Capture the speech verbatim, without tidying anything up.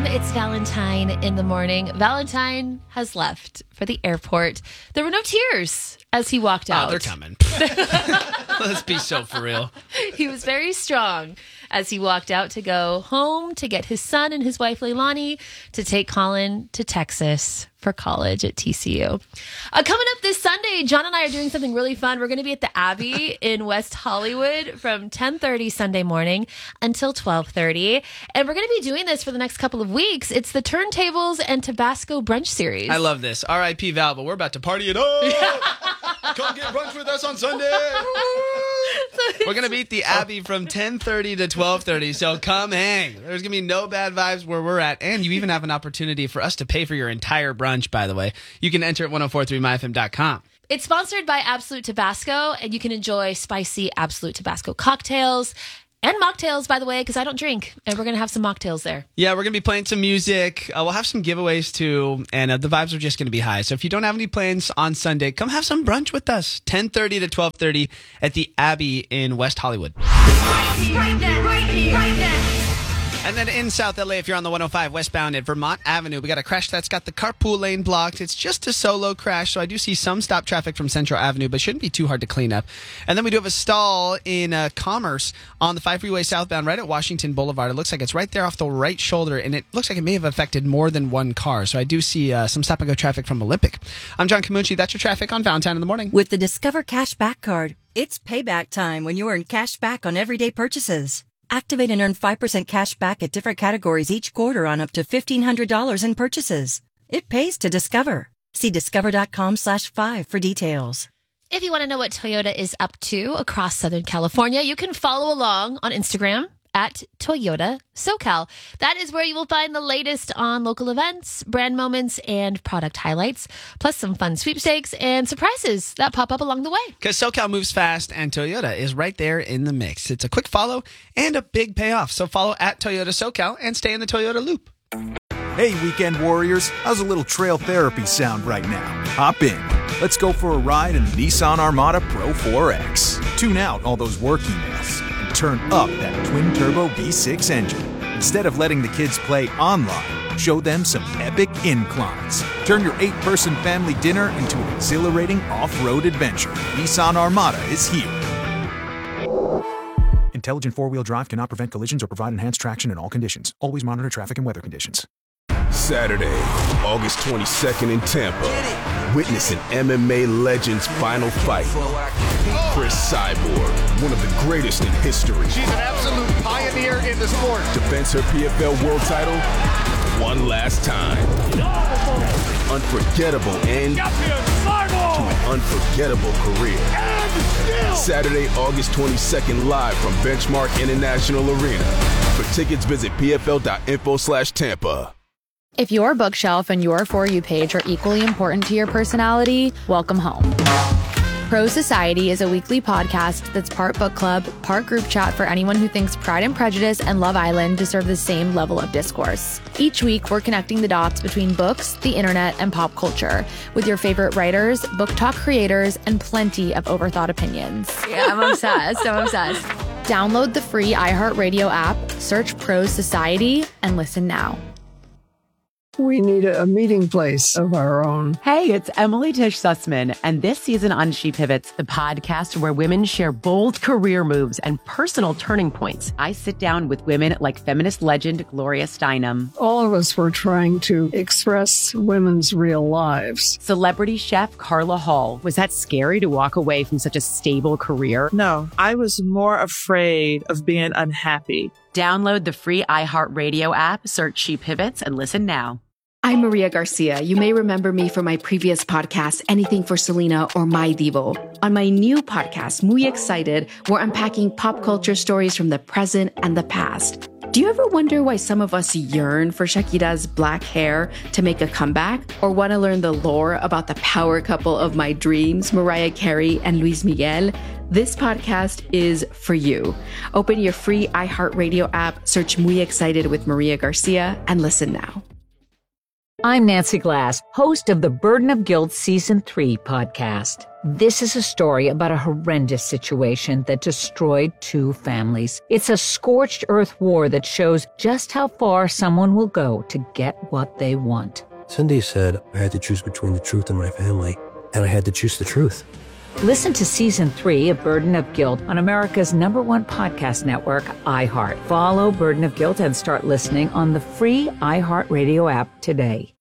a.m. It's Valentine in the morning. Valentine has left for the airport. There were no tears as he walked out. Oh, they're coming. Let's be so for real. He was very strong as he walked out to go home to get his son and his wife, Leilani, to take Colin to Texas for college at T C U. Uh, coming up this Sunday, John and I are doing something really fun. We're going to be at the Abbey in West Hollywood from ten thirty Sunday morning until twelve thirty. And we're going to be doing this for the next couple of weeks. It's the Turntables and Tabasco Brunch Series. I love this. R I P Val, but we're about to party it up. Come get brunch with us on Sunday. We're going to be at the Abbey from ten thirty to twelve thirty, so come hang. There's going to be no bad vibes where we're at, and you even have an opportunity for us to pay for your entire brunch, by the way. You can enter at ten forty-three my f m dot com. It's sponsored by Absolute Tabasco, and you can enjoy spicy Absolute Tabasco cocktails and mocktails, by the way, because I don't drink, and we're going to have some mocktails there. Yeah, we're going to be playing some music. Uh, we'll have some giveaways, too, and uh, the vibes are just going to be high. So if you don't have any plans on Sunday, come have some brunch with us, ten thirty to twelve thirty at the Abbey in West Hollywood. Right now, right here, right now. And then in South L A, if you're on the one oh five westbound at Vermont Avenue, we got a crash that's got the carpool lane blocked. It's just a solo crash, so I do see some stop traffic from Central Avenue, but shouldn't be too hard to clean up. And then we do have a stall in uh, Commerce on the five freeway southbound right at Washington Boulevard. It looks like it's right there off the right shoulder, and it looks like it may have affected more than one car. So I do see uh, some stop-and-go traffic from Olympic. I'm John Camucci. That's your traffic on Valentine in the morning. With the Discover Cash Back Card, it's payback time when you earn cash back on everyday purchases. Activate and earn five percent cash back at different categories each quarter on up to fifteen hundred dollars in purchases. It pays to Discover. See discover.com slash five for details. If you want to know what Toyota is up to across Southern California, you can follow along on Instagram at Toyota SoCal. That is where you will find the latest on local events, brand moments, and product highlights, plus some fun sweepstakes and surprises that pop up along the way. Because SoCal moves fast, and Toyota is right there in the mix. It's a quick follow and a big payoff. So follow at Toyota SoCal and stay in the Toyota loop. Hey, weekend warriors. How's a little trail therapy sound right now? Hop in. Let's go for a ride in the Nissan Armada Pro four X. Tune out all those work emails and turn up that twin-turbo V six engine. Instead of letting the kids play online, show them some epic inclines. Turn your eight-person family dinner into an exhilarating off-road adventure. Nissan Armada is here. Intelligent four-wheel drive cannot prevent collisions or provide enhanced traction in all conditions. Always monitor traffic and weather conditions. Saturday, August twenty-second in Tampa. Witness an M M A legend's final fight. Chris Cyborg, one of the greatest in history. She's an absolute pioneer in the sport. Defends her P F L world title one last time. Unforgettable end to an unforgettable career. Saturday, August twenty-second, live from Benchmark International Arena. For tickets, visit pfl.info slash Tampa. If your bookshelf and your For You page are equally important to your personality, welcome home. Pro Society is a weekly podcast that's part book club, part group chat for anyone who thinks Pride and Prejudice and Love Island deserve the same level of discourse. Each week, we're connecting the dots between books, the internet, and pop culture with your favorite writers, book talk creators, and plenty of overthought opinions. Yeah, I'm obsessed. I'm obsessed. Download the free iHeartRadio app, search Pro Society, and listen now. We need a, a meeting place of our own. Hey, it's Emily Tish Sussman, and this season on She Pivots, the podcast where women share bold career moves and personal turning points. I sit down with women like feminist legend Gloria Steinem. All of us were trying to express women's real lives. Celebrity chef Carla Hall. Was that scary to walk away from such a stable career? No, I was more afraid of being unhappy. Download the free iHeartRadio app, search She Pivots, and listen now. I'm Maria Garcia. You may remember me from my previous podcast, Anything for Selena or My Divo. On my new podcast, Muy Excited, we're unpacking pop culture stories from the present and the past. Do you ever wonder why some of us yearn for Shakira's black hair to make a comeback? Or want to learn the lore about the power couple of my dreams, Mariah Carey and Luis Miguel? This podcast is for you. Open your free iHeartRadio app, search Muy Excited with Maria Garcia, and listen now. I'm Nancy Glass, host of the Burden of Guilt Season three podcast. This is a story about a horrendous situation that destroyed two families. It's a scorched earth war that shows just how far someone will go to get what they want. Cindy said I had to choose between the truth and my family, and I had to choose the truth. Listen to Season three of Burden of Guilt on America's number one podcast network, iHeart. Follow Burden of Guilt and start listening on the free iHeartRadio app today.